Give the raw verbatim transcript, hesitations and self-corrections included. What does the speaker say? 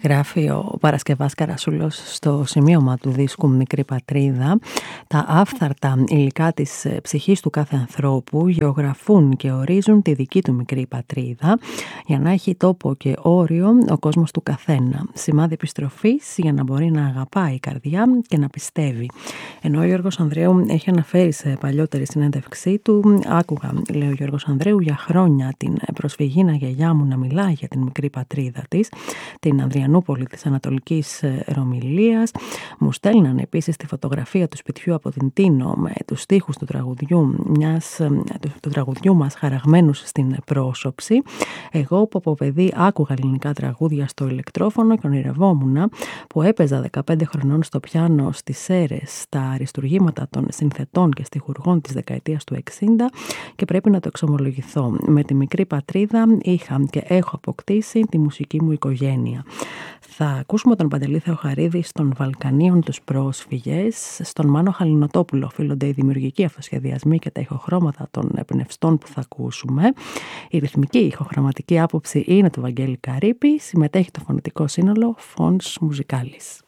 Γράφει ο Παρασκευάς Καρασούλος στο σημείωμα του δίσκου «Μικρή Πατρίδα». Τα άφθαρτα υλικά της ψυχής του κάθε ανθρώπου γεωγραφούν και ορίζουν τη δική του μικρή πατρίδα για να έχει τόπο και όριο ο κόσμος του καθένα. Σημάδι επιστροφής για να μπορεί να αγαπάει η καρδιά και να πιστεύει. Ενώ ο Γιώργος Ανδρέου έχει αναφέρει σε παλιότερη συνέντευξή του, άκουγα, λέει ο Γιώργος Ανδρέου, για χρόνια την προσφυγήνα γιαγιά μου να μιλάει για την μικρή πατρίδα της, την Ανδριανούπολη της Ανατολικής Ρωμυλίας. Μου στέλναν επίσης τη φωτογραφία του σπιτιού από την Τίνο με τους στίχους του τραγουδιού, μιας, του, του τραγουδιού μας χαραγμένους στην πρόσωψη. Εγώ που από παιδί άκουγα ελληνικά τραγούδια στο ηλεκτρόφωνο και ονειρευόμουν που έπαιζα δεκαπέντε χρονών στο πιάνο στις Σέρρες στα αριστουργήματα των συνθετών και στιχουργών της δεκαετίας του εξήντα, και πρέπει να το εξομολογηθώ. Με τη μικρή πατρίδα είχα και έχω αποκτήσει τη μουσική μου οικογένεια. Θα ακούσουμε τον Παντελή Θεοχαρίδη στον Βαλκανίων τους πρόσφυγες. Στον Μάνο Χαλινοτόπουλο οφείλονται οι δημιουργικοί αυτοσχεδιασμοί και τα ηχοχρώματα των εμπνευστών που θα ακούσουμε. Η ρυθμική ηχοχρωματική άποψη είναι του Βαγγέλη Καρύπη. Συμμετέχει το φωνητικό σύνολο Fons Musicalis.